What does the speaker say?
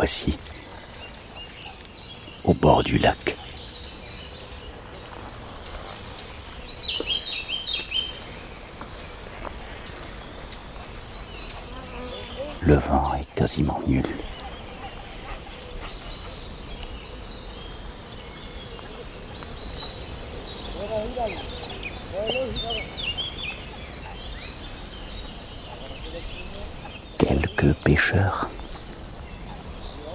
voici, au bord du lac. Le vent est quasiment nul. Quelques pêcheurs